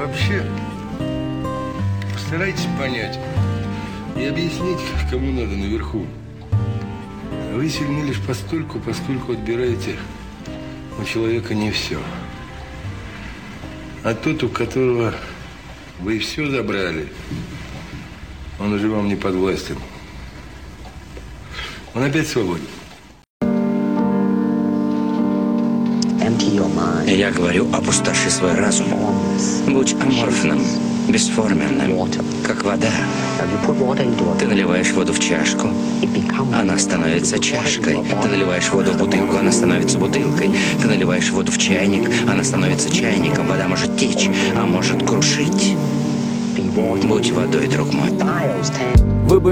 Вообще, постарайтесь понять и объяснить, кому надо наверху. Вы сильны лишь постольку, поскольку отбираете у человека не все. А тот, у которого вы все забрали, он уже вам не подвластен. Он опять свободен. Я говорю, опустоши свой разум. Будь аморфным, бесформенным, как вода. Ты наливаешь воду в чашку, она становится чашкой. Ты наливаешь воду в бутылку, она становится бутылкой. Ты наливаешь воду в чайник, она становится чайником. Вода может течь, а может крушить. Будь водой, друг мой.